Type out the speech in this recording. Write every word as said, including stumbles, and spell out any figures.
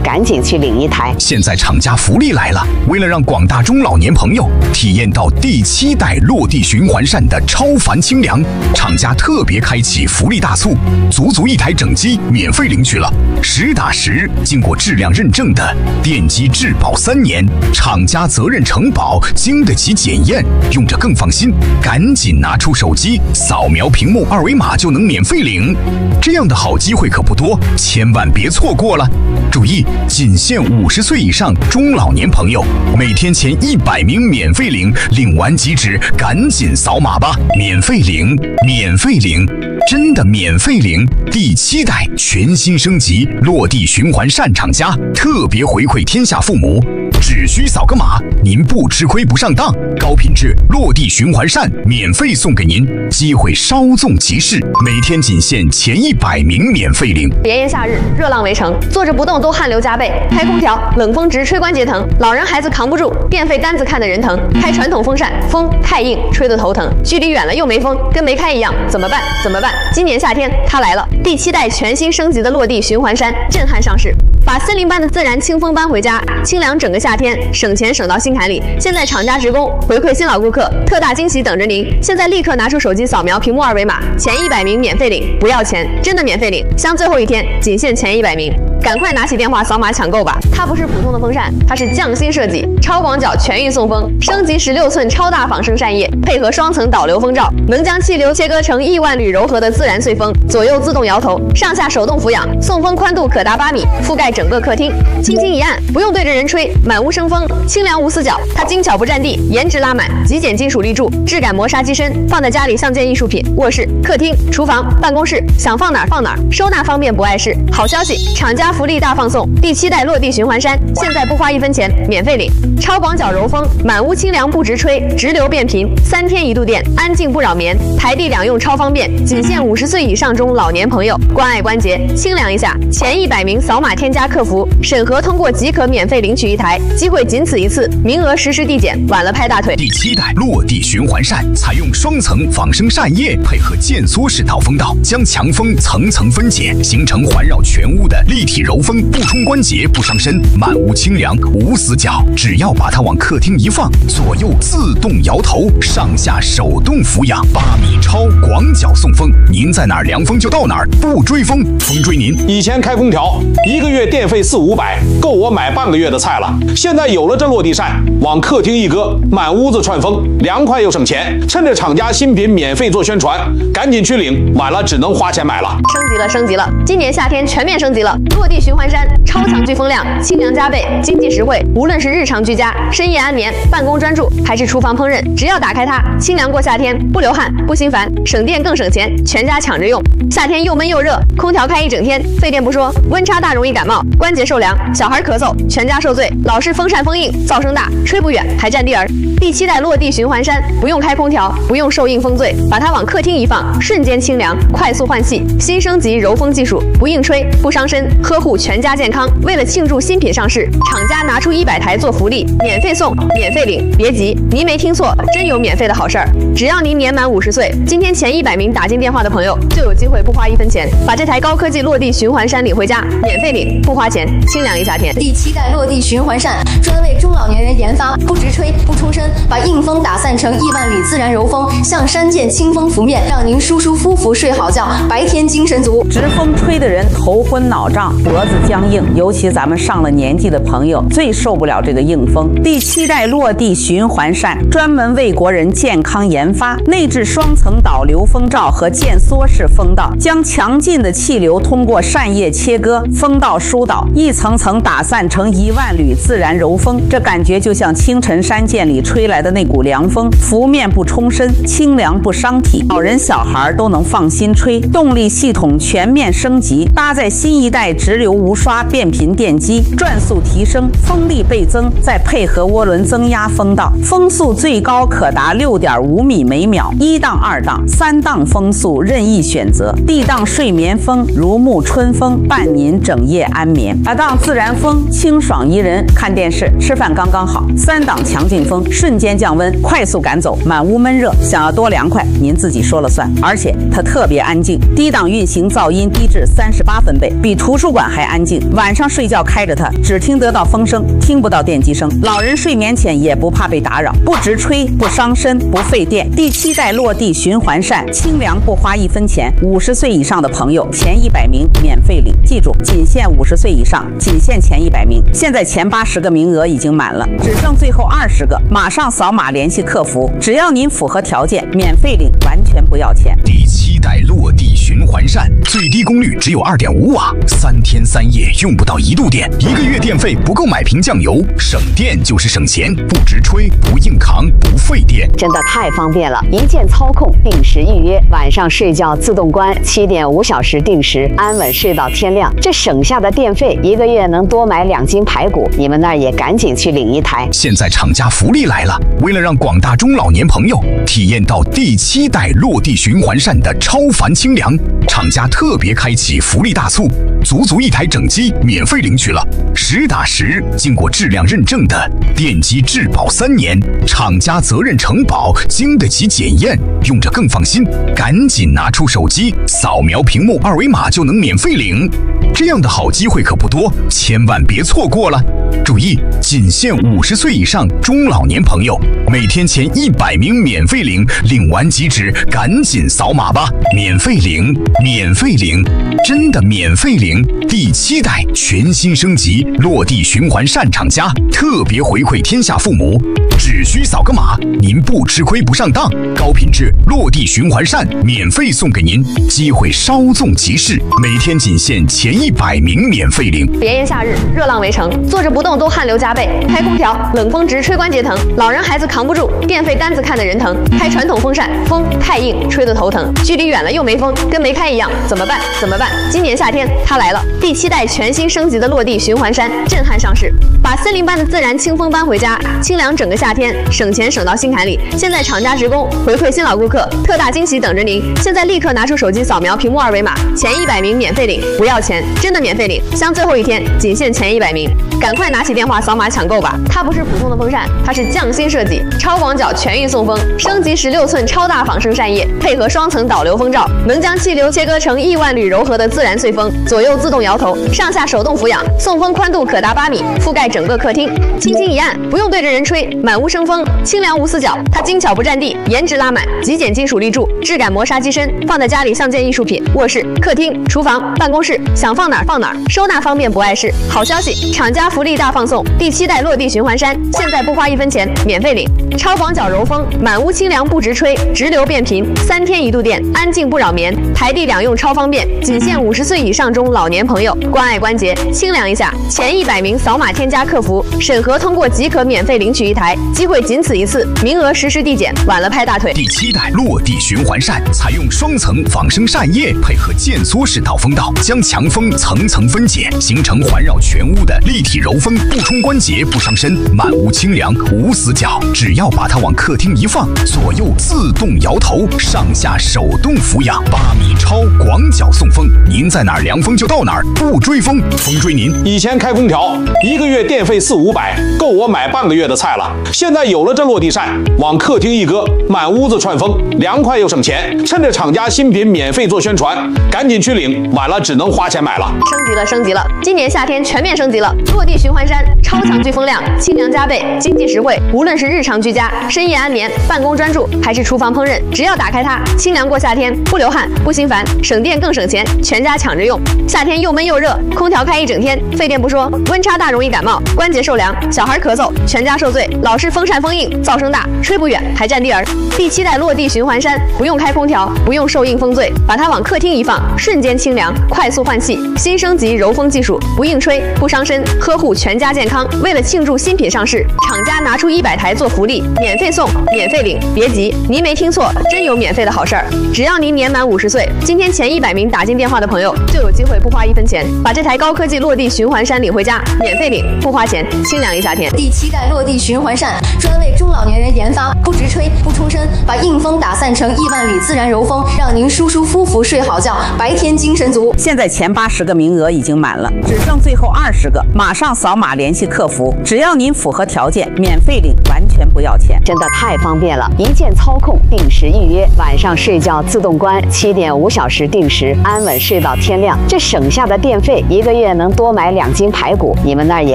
赶紧去领一台。 现在厂家福利来了，为了让广大中老年朋友体验到第七代落地循环扇的超凡清凉，厂家特别开启福利大促，足足一台整机免费领取了，实打实经过质量认证的电机质保三年，厂家责任承保，经得起检验，用着更放心。赶紧拿出手机，扫描屏幕二维码就能免费领。这样的好机会可不多，千万别错过了。注意，仅限五十岁以上中老年朋友，每天前一百名免费领，领完即止，赶紧扫码吧！免费领，免费领，真的免费领！第七代全新升级落地循环扇厂家特别回馈天下父母，只需扫个码，您不吃亏不上当，高品质落地循环扇免费送给您，机会稍纵即逝，每天仅限前一百名免费领。 炎炎夏日，热浪围城，坐着不动都汗流浃背，开空调冷风直吹关节疼，老人孩子扛不住，电费单子看得人疼，开传统风扇风太硬，吹得头疼，距离远了又没风，跟没开一样，怎么办？怎么办？今年夏天它来了，第七代全新升级的落地循环扇震撼上市，把森林般的自然清风搬回家，清凉整个夏天，省钱省到心坎里。现在厂家职工回馈新老顾客，特大惊喜等着您！现在立刻拿出手机扫描屏幕二维码，前一百名免费领，不要钱，真的免费领，像最后一天，仅限前一百名。赶快拿起电话扫码抢购吧！它不是普通的风扇，它是匠心设计、超广角全域送风，升级十六寸超大仿生扇叶，配合双层导流风罩，能将气流切割成亿万缕柔和的自然碎风，左右自动摇头，上下手动俯仰，送风宽度可达八米，覆盖整个客厅，轻轻一按，不用对着人吹，满屋生风，清凉无死角。它精巧不占地，颜值拉满，极简金属立柱，质感磨砂机身，放在家里像件艺术品。卧室、客厅、厨房、办公室，想放哪儿放哪儿，收纳方便不碍事。好消息，厂家福利大放送，第七代落地循环扇，现在不花一分钱，免费领。超广角柔风，满屋清凉不直吹，直流变频，三天一度电，安静不扰眠，台地两用超方便，仅限五十岁以上中老年朋友，关爱关节，清凉一下。前一百名扫码添加客服，审核通过即可免费领取一台，机会仅此一次，名额实时递减，晚了拍大腿。 第七代落地循环扇采用双层仿生扇叶，配合渐缩式导风道，将强风层层分解，形成环绕全屋的立体柔风，不冲关节，不伤身，满屋清凉无死角。只要把它往客厅一放，左右自动摇头，上下手动俯仰，八米超广角送风，您在哪儿凉风就到哪儿，不追风，风追您。 以前开空调一个月电费四五百，够我买半个月的菜了。现在有了这落地扇，往客厅一搁，满屋子串风，凉快又省钱。趁着厂家新品免费做宣传，赶紧去领，晚了只能花钱买了。 升级了，升级了！今年夏天全面升级了，落地循环扇，超强聚风量，清凉加倍，经济实惠。无论是日常居家、深夜安眠、办公专注，还是厨房烹饪，只要打开它，清凉过夏天，不流汗，不心烦，省电更省钱，全家抢着用。夏天又闷又热，空调开一整天，费电不说，温差大容易感冒，关节受凉，小孩咳嗽，全家受罪。老是风扇风硬，噪声大，吹不远，还占地儿。第七代落地循环扇，不用开空调，不用受硬风醉，把它往客厅一放，瞬间清凉，快速换气，新升级柔风技术，不硬吹，不伤身，呵护全家健康。为了庆祝新品上市，厂家拿出一百台做福利，免费送，免费领。别急，您没听错，真有免费的好事儿！只要您年满五十岁，今天前一百名打进电话的朋友，就有机会不花一分钱，把这台高科技落地循环扇领回家，免费领，不花钱，清凉一夏天。 第七代落地循环扇专为中老年人研发，不直吹，不冲身，把硬风打散成亿万缕自然柔风，像山涧清风拂面，让您舒舒服服睡好觉，白天精神足。 直风吹的人头昏脑胀，脖子僵硬，尤其咱们上了年纪的朋友最受不了这个硬风。第七代落地循环扇专门为国人健康研发，内置双层导流风罩和渐缩式风道，将强劲的气流通过扇叶切割，风道疏导，一层层打散成一万缕自然柔风。这感觉就像清晨山涧里吹来的那股凉风，拂面不冲身，清凉不伤体，老人小孩都能放心吹。动力系统全面升级，搭载新一代直流无刷变频电机，转速提升，风力倍增，再配合涡轮增压风道，风速最高可达 六点五米每秒，一档、二档、三档风速任意选择。地档睡眠风如沐春风，伴您整夜安眠。二档自然风清爽宜人，看电视吃饭刚刚好。三档强劲风瞬间降温，快速赶走满屋闷热，想要多凉快您自己说了算。而且它特别安静，低档运行噪音低至三十八分贝，比图书馆晚还安静，晚上睡觉开着它，只听得到风声，听不到电机声。老人睡眠前也不怕被打扰，不直吹，不伤身，不费电。第七代落地循环扇，清凉不花一分钱。五十岁以上的朋友，前一百名免费领，记住，仅限五十岁以上，仅限前一百名。现在前八十个名额已经满了，只剩最后二十个，马上扫码联系客服，只要您符合条件，免费领，完全不要钱。 第七代落地循环扇，最低功率只有 二点五瓦，三天三夜用不到一度电，一个月电费不够买瓶酱油，省电就是省钱，不直吹，不硬扛，不费电， 真的太方便了！一键操控，定时预约，晚上睡觉自动关，七点五小时定时，安稳睡到天亮。这省下的电费，一个月能多买两斤排骨。你们那儿也赶紧去领一台。 现在厂家福利来了，为了让广大中老年朋友体验到第七代落地循环扇的超凡清凉，厂家特别开启福利大促，足足一台整机免费领取了，实打实经过质量认证的电机质保三年，厂家责任承保，经得起检验，用着更放心。赶紧拿出手机，扫描屏幕二维码就能免费领。这样的好机会可不多，千万别错过了。注意，仅限五十岁以上中老年朋友，每天前一百名免费领，领完即止，赶紧扫码吧！免费领，免费领，真的免费领！第七代全新升级落地循环扇厂家特别回馈天下父母，只需扫个码，您不吃亏不上当，高品质落地循环扇免费送给您，机会稍纵即逝，每天仅限前一百名免费领。 炎炎夏日，热浪围城，坐着不动都汗流浃背，开空调冷风直吹关节疼，老人孩子扛不住，电费单子看得人疼，开传统风扇风太硬，吹得头疼，距离远了又没风，跟没开一样，怎么办？怎么办？今年夏天它来了，第七代全新升级的落地循环扇震撼上市，把森林般的自然清风搬回家，清凉整个夏天，省钱省到心坎里。现在厂家职工回馈新老顾客，特大惊喜等着您！现在立刻拿出手机扫描屏幕二维码，前一百名免费领，不要钱，真的免费领，像最后一天，仅限前一百名，赶快拿起电话扫码抢购吧！它不是普通的风扇，它是匠心设计，超广角全域送风，升级十六寸超大仿生扇叶，配合双层导流风罩，能将气流切割成亿万缕柔和的自然碎风，左右自动摇头，上下手动俯仰，送风宽度可达八米，覆盖整个客厅，轻轻一按，不用对着人吹，满屋生风，清凉无死角。它精巧不占地，颜值拉满，极简金属立柱，质感磨砂机身，放在家里像件艺术品。卧室、客厅、厨房、办公室，想放哪儿放哪儿，收纳方便不碍事。好消息，厂家福利大放送，第七代落地循环扇，现在不花一分钱，免费领。超广角柔风，满屋清凉不直吹，直流变频，三天一度电，安静不扰眠，台地两用超方便，仅限五十岁以上中老年朋友，关爱关节，清凉一下。前一百名扫码添加客服，审核通过即可免费领取一台，机会仅此一次，名额实时递减，晚了拍大腿。 第七代落地循环扇采用双层仿生扇叶，配合渐缩式导风道，将强风层层分解，形成环绕全屋的立体柔风，不冲关节，不伤身，满屋清凉无死角。只要把它往客厅一放，左右自动摇头，上下手动俯仰，八米超广角送风，您在哪儿凉风就到哪儿，不追风，风追您。 以前开空调一个月电费四五百，够我买半个月的菜了。现在有了这落地扇，往客厅一搁，满屋子串风，凉快又省钱。趁着厂家新品免费做宣传，赶紧去领，晚了只能花钱买了。 升级了，升级了！今年夏天全面升级了，落地循环扇超强聚风量，清凉加倍，经济实惠。无论是日常居家、深夜安眠、办公专注，还是厨房烹饪，只要打开它，清凉过夏天，不流汗，不心烦，省电更省钱，全家抢着用。夏天又闷又热，空调开一整天，费电不说，温差大容易感冒，关节受凉，小孩咳嗽，全家受罪。老是风扇风硬，噪声大，吹不远，还占地儿。第七代落地循环扇不用开空调，不用受硬风罪，把它往客厅一放，瞬间清凉，快速换气。新升级柔风技术，不硬吹，不伤身，呵护全家健康。为了庆祝新品上市，厂家拿出一百台做福利，免费送，免费领。别急，您没听错，真有免费的好事儿！只要您年满五十岁，今天前一百名打进电话的朋友，就有机会不花一分钱，把这台高科技落地循环扇领回家，免费领，不花钱，清凉一夏天。 第七代落地循环扇专为中老年人研发，不直吹，不冲身，把硬风打散成亿万缕自然柔风，让您舒舒服服睡好觉，白天精神足。 现在前八十十个名额已经满了，只剩最后二十个，马上扫码联系客服，只要您符合条件，免费领，完全不要钱， 真的太方便了！一键操控，定时预约，晚上睡觉自动关，七点五小时定时，安稳睡到天亮。这省下的电费，一个月能多买两斤排骨，你们那儿也